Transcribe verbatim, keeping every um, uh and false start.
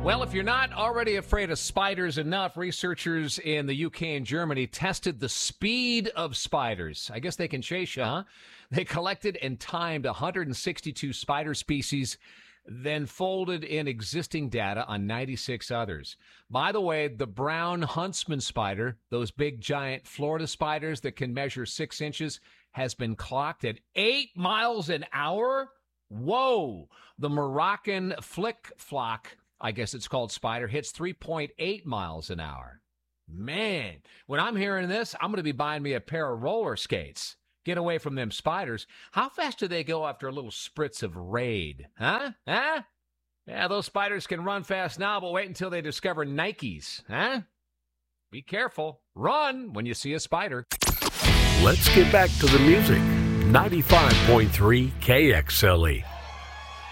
Well, if you're not already afraid of spiders enough, researchers in the U K and Germany tested the speed of spiders. I guess they can chase you, huh? They collected and timed one hundred sixty-two spider species, then folded in existing data on ninety-six others. By the way, the brown huntsman spider, those big giant Florida spiders that can measure six inches, has been clocked at eight miles an hour. Whoa! The Moroccan flick flock, I guess it's called spider, hits three point eight miles an hour. Man, when I'm hearing this, I'm going to be buying me a pair of roller skates. Get away from them spiders. How fast do they go after a little spritz of Raid? Huh? Huh? Yeah, those spiders can run fast now, but wait until they discover Nikes. Huh? Be careful. Run when you see a spider. Let's get back to the music. ninety-five point three K X L E.